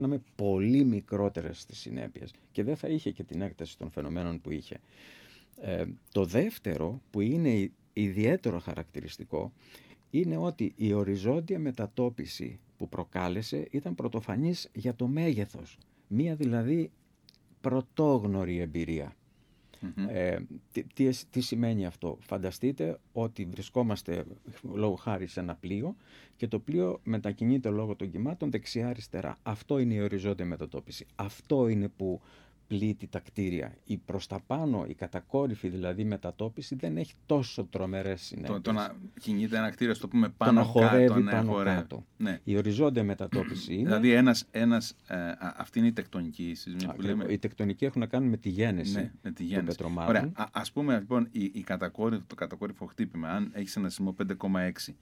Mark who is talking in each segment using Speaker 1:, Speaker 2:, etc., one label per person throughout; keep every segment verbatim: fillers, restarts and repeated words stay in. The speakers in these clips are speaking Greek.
Speaker 1: με πολύ μικρότερες στις συνέπειες και δεν θα είχε και την έκταση των φαινομένων που είχε. Ε, το δεύτερο, που είναι ιδιαίτερο χαρακτηριστικό, είναι ότι η οριζόντια μετατόπιση που προκάλεσε ήταν πρωτοφανής για το μέγεθος. Μία δηλαδή πρωτόγνωρη εμπειρία.
Speaker 2: Mm-hmm.
Speaker 1: Ε, τι, τι, τι σημαίνει αυτό? Φανταστείτε ότι βρισκόμαστε λόγω χάρη σε ένα πλοίο και το πλοίο μετακινείται λόγω των κυμάτων δεξιά-αριστερά. Αυτό είναι η οριζόντια μετατόπιση. Αυτό είναι που πλήττει τα κτίρια. Η προς τα πάνω, η κατακόρυφη δηλαδή μετατόπιση δεν έχει τόσο τρομερές συνέπειες.
Speaker 2: Το, το να κινείται ένα κτίριο, στο πούμε, πάνω
Speaker 1: το να χορεύει
Speaker 2: κάτω, ναι,
Speaker 1: πάνω
Speaker 2: χορεύει.
Speaker 1: κάτω.
Speaker 2: Ναι.
Speaker 1: Η οριζόντια μετατόπιση είναι...
Speaker 2: Δηλαδή ένας, ένας, ε, αυτή είναι η τεκτονική σεισμοί που λέμε.
Speaker 1: Η τεκτονική έχουν να κάνουν με τη γέννηση,
Speaker 2: ναι, με τη γέννηση
Speaker 1: των πετρωμάτων.
Speaker 2: Ωραία. Α, ας πούμε λοιπόν η, η κατακόρυφο, το κατακόρυφο χτύπημα, αν έχεις ένα σεισμό πέντε κόμμα έξι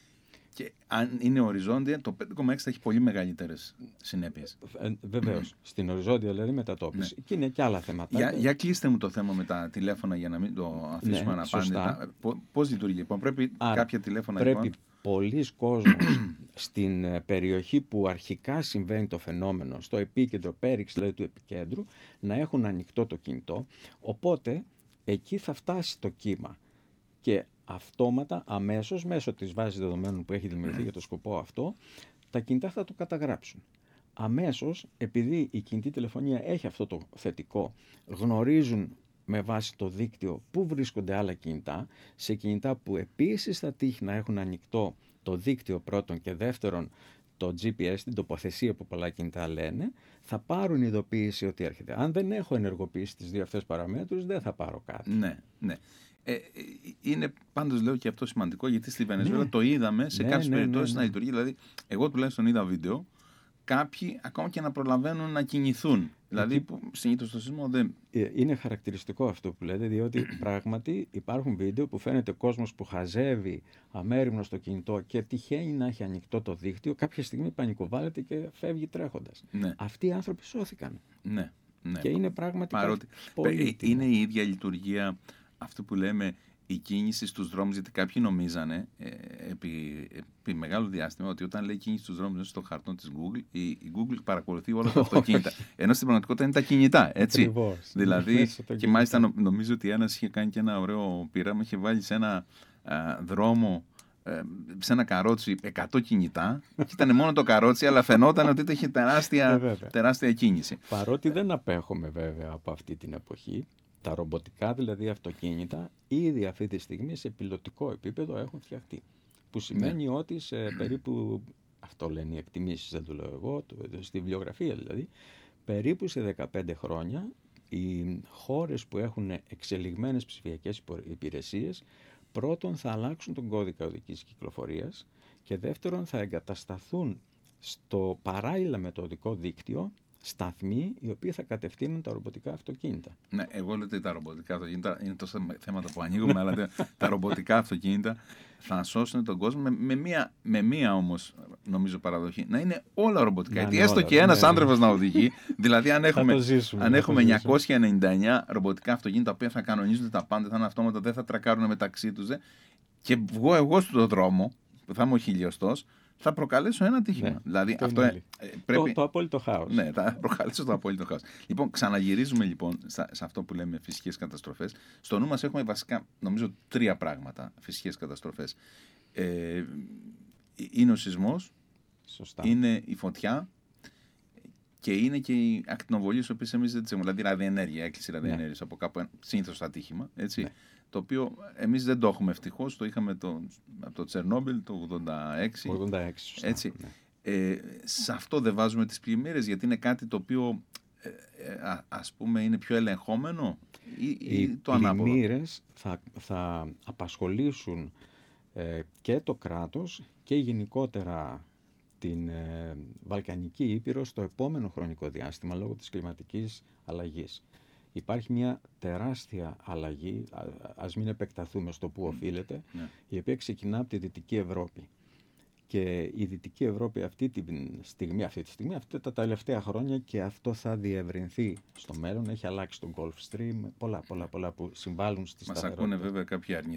Speaker 2: και αν είναι οριζόντια, το πέντε κόμμα έξι θα έχει πολύ μεγαλύτερες συνέπειες.
Speaker 1: Ε, βεβαίως. Στην οριζόντια δηλαδή μετατόπιση.
Speaker 2: Ναι.
Speaker 1: Και είναι και άλλα θέματα.
Speaker 2: Για, για κλείστε μου το θέμα με τα τηλέφωνα για να μην το αφήσουμε
Speaker 1: ναι,
Speaker 2: αναπάντητα. Πώς λειτουργεί λοιπόν? Πρέπει
Speaker 1: Άρα,
Speaker 2: κάποια τηλέφωνα
Speaker 1: πρέπει
Speaker 2: λοιπόν...
Speaker 1: πολλοί κόσμος στην περιοχή που αρχικά συμβαίνει το φαινόμενο, στο επίκεντρο, πέριξη δηλαδή του επικέντρου, να έχουν ανοιχτό το κινητό. Οπότε εκεί θα φτάσει το κύμα. Και αυτόματα, αμέσως, μέσω της βάσης δεδομένων που έχει δημιουργηθεί για το σκοπό αυτό, τα κινητά θα το καταγράψουν. Αμέσως, επειδή η κινητή τηλεφωνία έχει αυτό το θετικό, γνωρίζουν με βάση το δίκτυο πού βρίσκονται άλλα κινητά, σε κινητά που επίσης θα τύχει να έχουν ανοιχτό το δίκτυο πρώτον και δεύτερον το τζι πι ες, την τοποθεσία που πολλά κινητά λένε, θα πάρουν ειδοποίηση ότι έρχεται. Αν δεν έχω ενεργοποιήσει τις δύο αυτές παραμέτρους, δεν θα πάρω κάτι.
Speaker 2: Ναι, ναι. Ε, είναι πάντως, λέω, και αυτό σημαντικό, γιατί στη Βενεζουέλα
Speaker 1: ναι.
Speaker 2: το είδαμε σε
Speaker 1: ναι,
Speaker 2: κάποιες
Speaker 1: ναι,
Speaker 2: περιπτώσεις
Speaker 1: ναι, ναι.
Speaker 2: να λειτουργεί. Δηλαδή, εγώ τουλάχιστον είδα βίντεο, κάποιοι ακόμα και να προλαβαίνουν να κινηθούν. Δηλαδή,
Speaker 1: Εκεί...
Speaker 2: που συνήθως στο σεισμό δεν.
Speaker 1: Είναι χαρακτηριστικό αυτό που λέτε, διότι πράγματι υπάρχουν βίντεο που φαίνεται κόσμος που χαζεύει αμέριμνο στο κινητό και τυχαίνει να έχει ανοιχτό το δίκτυο, κάποια στιγμή πανικοβάλλεται και φεύγει τρέχοντας.
Speaker 2: Ναι.
Speaker 1: Αυτοί οι άνθρωποι σώθηκαν.
Speaker 2: Ναι, ναι.
Speaker 1: Και είναι πράγματι
Speaker 2: Παρότι
Speaker 1: πολύ
Speaker 2: είναι η ίδια λειτουργία αυτό που λέμε η κίνηση στους δρόμους, γιατί κάποιοι νομίζανε ε, επί, επί μεγάλο διάστημα ότι όταν λέει κίνηση στους δρόμους στο χαρτό της Google, η, η Google παρακολουθεί όλα τα αυτοκίνητα. Ενώ στην πραγματικότητα είναι τα κινητά, έτσι.
Speaker 1: Ακριβώς.
Speaker 2: Δηλαδή, και μάλιστα νομίζω ότι ένας είχε κάνει και ένα ωραίο πείραμα, είχε βάλει σε ένα α, δρόμο, σε ένα καρότσι εκατό κινητά και ήταν μόνο το καρότσι, αλλά φαινόταν ότι είχε τεράστια, τεράστια κίνηση.
Speaker 1: Παρότι δεν απέχουμε βέβαια από αυτή την εποχή, τα ρομποτικά δηλαδή αυτοκίνητα ήδη αυτή τη στιγμή σε πιλωτικό επίπεδο έχουν φτιαχτεί. Που σημαίνει ναι. ότι σε περίπου, αυτό λένε οι εκτιμήσεις, δεν το λέω εγώ, το, στη βιβλιογραφία δηλαδή, περίπου σε δεκαπέντε χρόνια οι χώρες που έχουν εξελιγμένες ψηφιακές υπηρεσίες πρώτον θα αλλάξουν τον κώδικα οδικής κυκλοφορίας και δεύτερον θα εγκατασταθούν στο παράλληλα με το οδικό δίκτυο σταθμοί οι οποίοι θα κατευθύνουν τα ρομποτικά αυτοκίνητα.
Speaker 2: Ναι, εγώ λέω ότι τα ρομποτικά αυτοκίνητα είναι τόσα θέματα που ανοίγουμε, αλλά τα ρομποτικά αυτοκίνητα θα σώσουν τον κόσμο με, με, μία, με μία όμως νομίζω παραδοχή. Να είναι όλα ρομποτικά. Γιατί έστω και ένας ναι. άνθρωπος να οδηγεί, δηλαδή αν έχουμε, ζήσουμε, αν έχουμε εννιακόσια ενενήντα εννιά ρομποτικά αυτοκίνητα τα οποία θα κανονίζονται τα πάντα, θα είναι αυτόματα, δεν θα τρακάρουν μεταξύ τους δε, και βγω εγώ στον δρόμο, που θα είμαι ο χιλιοστός, θα προκαλέσω ένα τύχημα.
Speaker 1: Ναι,
Speaker 2: δηλαδή αυτό ε, πρέπει...
Speaker 1: το, το απόλυτο χάος.
Speaker 2: Ναι, θα προκαλέσω το απόλυτο χάος. Λοιπόν, ξαναγυρίζουμε λοιπόν σε αυτό που λέμε φυσικές καταστροφές. Στο νου μας έχουμε βασικά, νομίζω, τρία πράγματα φυσικές καταστροφές. Ε, είναι ο σεισμός,
Speaker 1: σωστά.
Speaker 2: Είναι η φωτιά και είναι και οι ακτινοβολίες, οι οποίες εμείς δεν τις έχουμε. Δηλαδή ραδιενέργεια, έκκληση ραδιενέργειας ναι. από κάπου, συνήθως ατύχημα, έτσι. Ναι. Το οποίο εμείς δεν το έχουμε ευτυχώς, το είχαμε το, από το Τσερνόμπιλ το ογδόντα έξι.
Speaker 1: ογδόντα έξι σωστά,
Speaker 2: έτσι.
Speaker 1: Ναι.
Speaker 2: Ε, σε αυτό δεν βάζουμε τις πλημμύρες, γιατί είναι κάτι το οποίο ε, ε, α, ας πούμε είναι πιο ελεγχόμενο ή, ή
Speaker 1: οι
Speaker 2: το ανάποδο.
Speaker 1: Οι πλημμύρες θα, θα απασχολήσουν ε, και το κράτος και γενικότερα την ε, Βαλκανική Ήπειρο στο επόμενο χρονικό διάστημα λόγω της κλιματικής αλλαγής. Υπάρχει μια τεράστια αλλαγή, α, ας μην επεκταθούμε στο που οφείλεται,
Speaker 2: ναι.
Speaker 1: η οποία ξεκινά από τη Δυτική Ευρώπη. Και η Δυτική Ευρώπη αυτή τη στιγμή, αυτή τη στιγμή, αυτά τα τελευταία χρόνια, και αυτό θα διευρυνθεί στο μέλλον, έχει αλλάξει τον Gulf Stream, πολλά, πολλά, πολλά που συμβάλλουν στη σταθερότητα.
Speaker 2: Μας ακούνε βέβαια κάποιοι αρνητικοί.